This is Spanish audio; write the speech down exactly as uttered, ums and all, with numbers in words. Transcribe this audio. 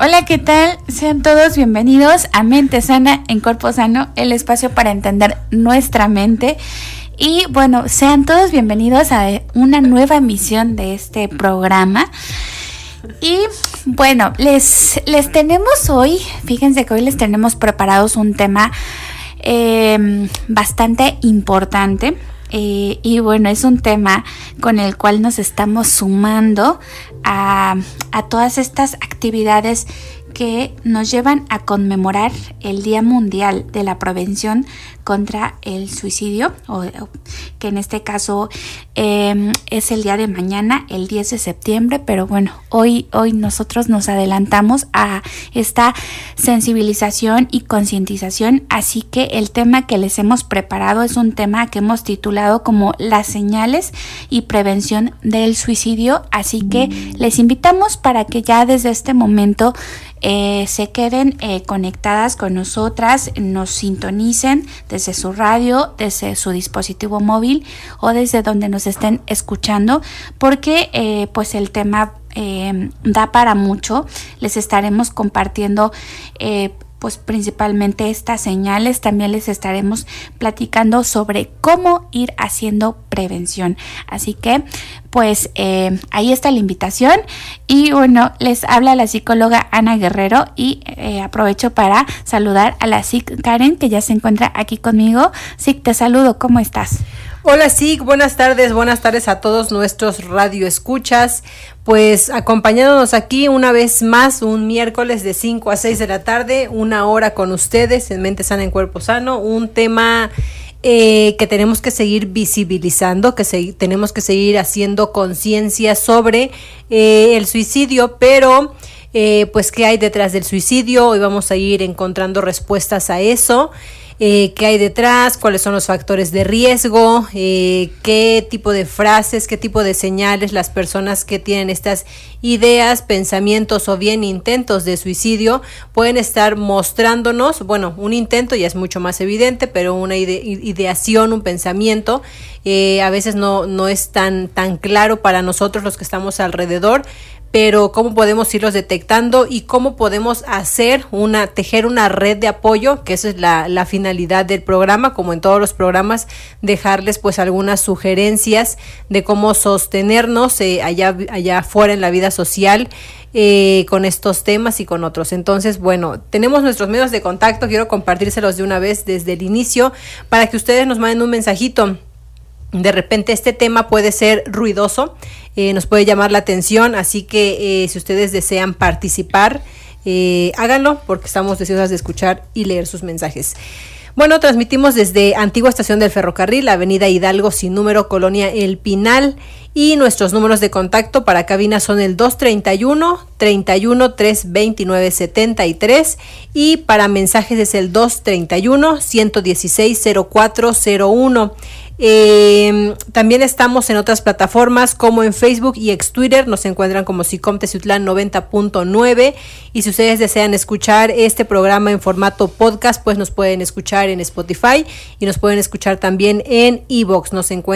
Hola, ¿qué tal? Sean todos bienvenidos a Mente Sana en Cuerpo Sano, el espacio para entender nuestra mente. Y bueno, sean todos bienvenidos a una nueva emisión de este programa. Y bueno, les, les tenemos hoy, fíjense que hoy les tenemos preparados un tema eh, bastante importante. Eh, y bueno, es un tema con el cual nos estamos sumando a, a todas estas actividades que nos llevan a conmemorar el Día Mundial de la Prevención contra el Suicidio, o, o que en este caso eh, es el día de mañana, el diez de septiembre, pero bueno, hoy, hoy nosotros nos adelantamos a esta sensibilización y concientización, así que el tema que les hemos preparado es un tema que hemos titulado como las señales y prevención del suicidio, así que les invitamos para que ya desde este momento Eh, se queden eh, conectadas con nosotras, nos sintonicen desde su radio, desde su dispositivo móvil o desde donde nos estén escuchando, porque eh, pues el tema eh, da para mucho. Les estaremos compartiendo eh, pues principalmente estas señales. También les estaremos platicando sobre cómo ir haciendo prevención. Así que pues eh, ahí está la invitación. Y bueno, les habla la psicóloga Ana Guerrero y eh, aprovecho para saludar a la Sig Karen, que ya se encuentra aquí conmigo. Sig, te saludo, ¿cómo estás? Hola Sig, buenas tardes, buenas tardes a todos nuestros radioescuchas, pues acompañándonos aquí una vez más un miércoles de cinco a seis de la tarde, una hora con ustedes en Mente Sana en Cuerpo Sano, un tema eh, que tenemos que seguir visibilizando, que se, tenemos que seguir haciendo conciencia sobre eh, el suicidio, pero eh, pues qué hay detrás del suicidio. Hoy vamos a ir encontrando respuestas a eso. Eh, qué hay detrás, cuáles son los factores de riesgo, eh, qué tipo de frases, qué tipo de señales las personas que tienen estas ideas, pensamientos o bien intentos de suicidio pueden estar mostrándonos. Bueno, un intento ya es mucho más evidente, pero una ide- ideación, un pensamiento, eh, a veces no, no es tan, tan claro para nosotros los que estamos alrededor. Pero cómo podemos irlos detectando y cómo podemos hacer una, tejer una red de apoyo, que esa es la, la finalidad del programa, como en todos los programas, dejarles pues algunas sugerencias de cómo sostenernos eh, allá, allá afuera en la vida social, eh, con estos temas y con otros. Entonces, bueno, tenemos nuestros medios de contacto, quiero compartírselos de una vez desde el inicio, para que ustedes nos manden un mensajito. De repente este tema puede ser ruidoso, eh, nos puede llamar la atención, así que eh, si ustedes desean participar, eh, háganlo, porque estamos deseosas de escuchar y leer sus mensajes. Bueno, transmitimos desde Antigua Estación del Ferrocarril, Avenida Hidalgo sin número, Colonia El Pinal, y nuestros números de contacto para cabina son el dos treinta y uno, treinta y uno, trescientos veintinueve, setenta y tres, y para mensajes es el dos treinta y uno, ciento dieciséis, cero cuatro cero uno. Eh, también estamos en otras plataformas como en Facebook y ex Twitter, nos encuentran como Sicom Teciutlán noventa punto nueve, y si ustedes desean escuchar este programa en formato podcast, pues nos pueden escuchar en Spotify y nos pueden escuchar también en iVoox. Nos encuentran